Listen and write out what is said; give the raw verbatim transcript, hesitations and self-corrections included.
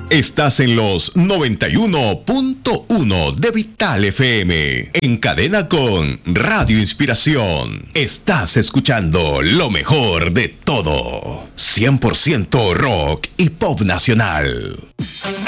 Estás en los noventa y uno punto uno de Vital F M, en cadena con Radio Inspiración. Estás escuchando lo mejor de todo. cien por ciento rock y pop nacional.